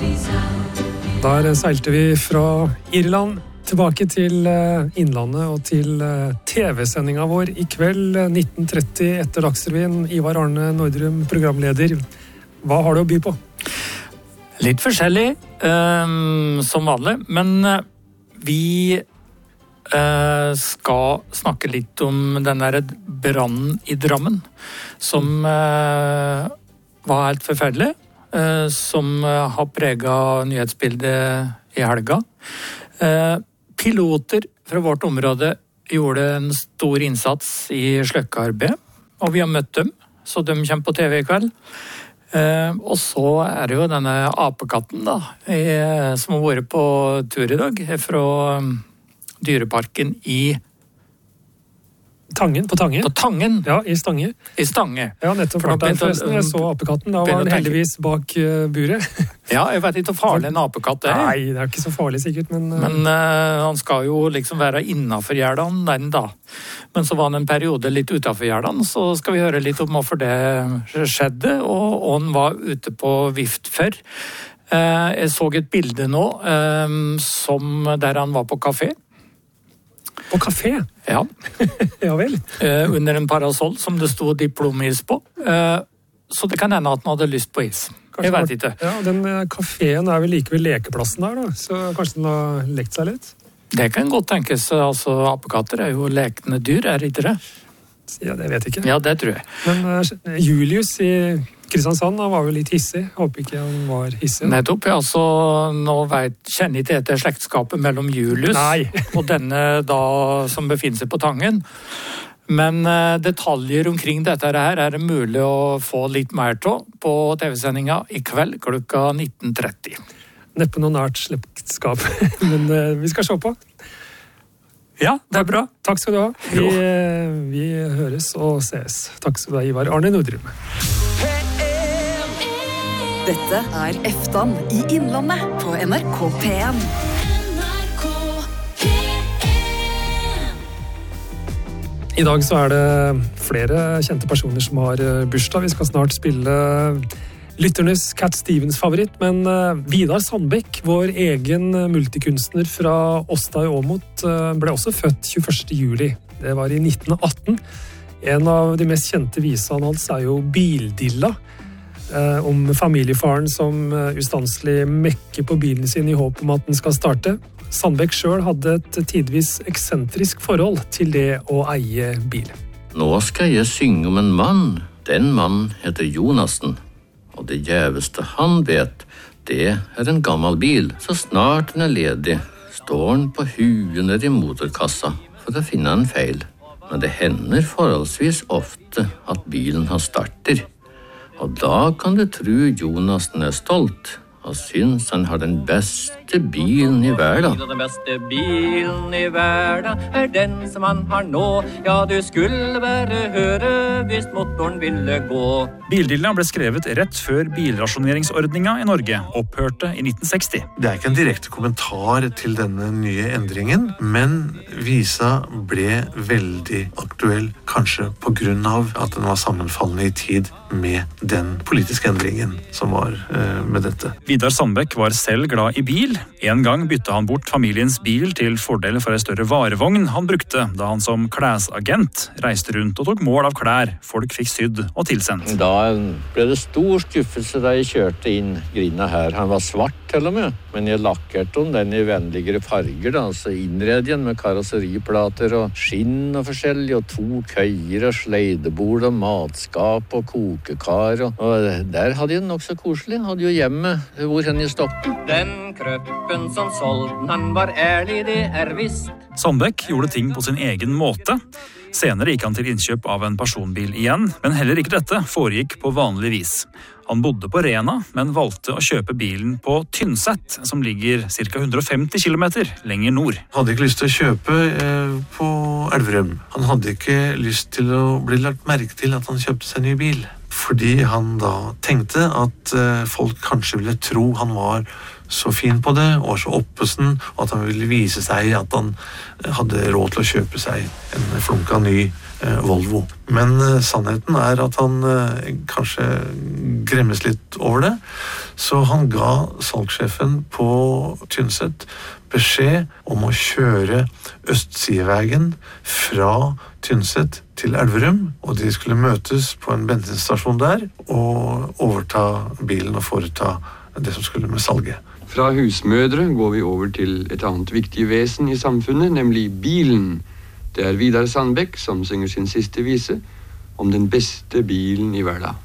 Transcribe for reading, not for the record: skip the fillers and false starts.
Der seilte vi fra Irland tilbake til Innlandet og til TV-sendinga vår i kveld 19:30 etter Dagsrevyen. Ivar Arne Nordrum, programleder. Hva har du å by på? Litt forskjellig, som vanlig, men vi skal snakke litt om den der brannen i Drammen, som var helt forferdelig, som har preget nyhetsbildet i helga. Piloter fra vårt område gjorde en stor innsats i sløkkearbeidet, og vi har møtt dem, så de kommer på TV i kveld. Og så det jo denne apekatten da, som har vært på tur i dag, fra dyreparken i Tangen, på Tangen? På Tangen? Ja, i Stange. I Stange. Ja, nettopp forresten. Jeg så apekatten, da var den heldigvis bak buret. Ja, jeg vet ikke hvor farlig en apekatt Nei, det ikke så farlig sikkert, men... Men han skal jo liksom være innenfor gjerdan den da. Men så var han en periode litt utenfor gjerdan, så skal vi høre litt om hvorfor det skjedde, og han var ute på vift før. Jeg så et bilde nå, der han var på kafé. På kafé? Ja. Ja vel. Under en parasoll som det stod diplomis på. Så det kan hende at han hadde lyst på is. Kanskje jeg vet ikke. Ja, den kaféen vel like ved lekeplassen der da, så kanskje den har lekt seg litt? Det kan godt tenkes. Altså, apekatter jo lekende dyr, det ikke det? Ja, det vet jeg ikke. Ja, det tror jeg. Men Julius i Kristiansand, han var vel litt hissig. Håper ikke han var hissig. Nettopp, ja. Så nå kjenner jeg ikke etter slektskapet mellom Julius og denne da som befinner seg på Tangen. Men detaljer omkring dette her det mulig å få litt mer til på TV-sendinga i kveld klokka 19:30. Neppe noe nært slektskap, men vi skal se på. Ja, det bra. Takk skal du ha. Vi høres og ses. Takk skal du ha, Ivar Arne Nordrum. Dette Eftan i Innlandet på NRK P1. I dag så det flere kjente personer som har bursdag. Vi skal snart spille lytternes Cat Stevens-favoritt, men Vidar Sandbekk, vår egen multikunstner fra Åsta i Åmot, ble også født 21. juli. Det var i 1918. En av de mest kjente visene hans jo Bildilla, om familiefaren som ustanselig mekker på bilen sin i håp om at den skal starte. Sandbekk selv hadde et tidvis eksentrisk forhold til det å eie bil. Nå skal jeg synge om en mann. Den mannen heter Jonassen. Og det gjeveste han vet, det en gammel bil. Så snart den ledig, står den på huet ned i motorkassa for å finne en feil. Men det hender forholdsvis ofte at bilen har starter. Og da kan du tro Jonassen stolt, og syns han har den beste bilen i verden. Den beste bilen i verden den som han har nå. Ja, du skulle bare høre hvis motoren ville gå. Bildilla ble skrevet rett før bilrasjoneringsordninga i Norge opphørte i 1960. Det ikke en direkte kommentar til denne nye endringen, men visa ble veldig aktuell, kanskje på grunn av at den var sammenfallende i tid med den politiske endringen som var med dette. Vidar Sandbekk var selv glad i bil. En gang bytte han bort familiens bil til fordel for en større varevogn han brukte da han som klesagent reiste rundt og tok mål av klær folk fikk sydd og tilsendt. Da ble det stor skuffelse da jeg kjørte inn grinda her. Han var svart til og med, men jeg lakkerte den i vennligere farger, da, altså innredjen med karosseriplater og skinn og forskjellig, og 2 køyer og sleidebord og matskap og kokekar, og der hadde jeg nok så koselig. Hadde jo hjemme hvor hen i Stokken. Den krøppen som solgte, han var ærlig, det visst. Sandbekk gjorde ting på sin egen måte. Senere gikk han til innkjøp av en personbil igjen, men heller ikke dette foregikk på vanlig vis. Han bodde på Rena, men valgte å kjøpe bilen på Tynset, som ligger ca. 150 kilometer lenger nord. Han hadde ikke lyst til å kjøpe på Elverum. Han hadde ikke lyst til å bli lagt merke til at han kjøpte seg en ny bil. Fordi han da tenkte at folk kanskje ville tro han var så fin på det, og så oppesen, og at han ville vise seg at han hadde råd til å kjøpe seg en flunka ny Volvo. Men sannheten at han kanskje gremmes litt over det, Så han ga salgssjefen på Tynset beskjed om å kjøre østsideveien fra Tynset til Elverum, og de skulle møtes på en bensinstasjon der og overta bilen og foreta det som skulle med salget. Fra husmødre går vi over til et annet viktig vesen i samfunnet, nemlig bilen. Det Vidar Sandbekk som synger sin siste vise om den beste bilen i verden.